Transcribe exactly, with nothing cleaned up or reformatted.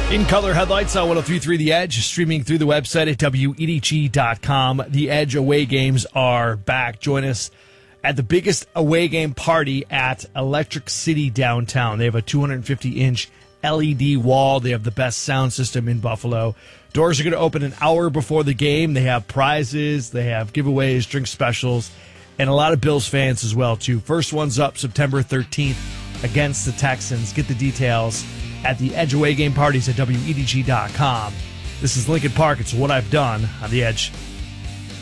In color headlights on one oh three point three The Edge, streaming through the website at W E D G dot com. The Edge away games are back. Join us at the biggest away game party at Electric City downtown. They have a two hundred fifty inch L E D wall. They have the best sound system in Buffalo. Doors are going to open an hour before the game. They have prizes, they have giveaways, drink specials, and a lot of Bills fans as well, too. First one's up September thirteenth against the Texans. Get the details at the Edge away game parties at W E D G dot com. This is Lincoln Park. It's What I've Done on The Edge.